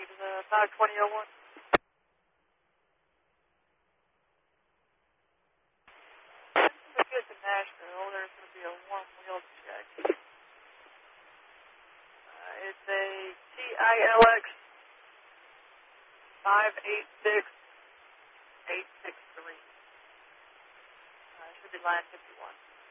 Whiskey to the 52001. If it's in Nashville, there's going to be a one-wheel check. It's a TILX 586863. Should be line 51.